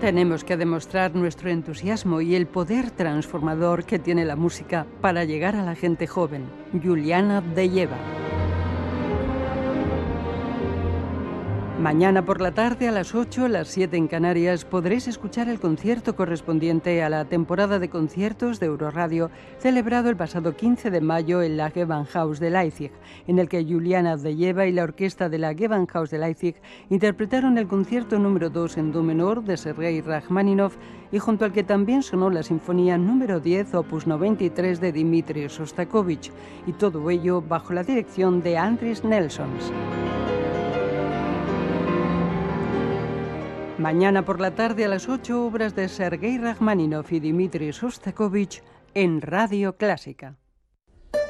Tenemos que demostrar nuestro entusiasmo y el poder transformador que tiene la música para llegar a la gente joven. Juliana Delleva. Mañana por la tarde a las 8, las 7 en Canarias, podréis escuchar el concierto correspondiente a la temporada de conciertos de Euroradio, celebrado el pasado 15 de mayo en la Gewandhaus de Leipzig, en el que Juliana Delleva y la orquesta de la Gewandhaus de Leipzig interpretaron el concierto número 2 en do menor de Sergei Rachmaninoff, y junto al que también sonó la sinfonía número 10, opus 93 de Dmitri Shostakovich, y todo ello bajo la dirección de Andris Nelsons. Mañana por la tarde a las 8, obras de Sergei Rachmaninoff y Dmitri Shostakovich en Radio Clásica.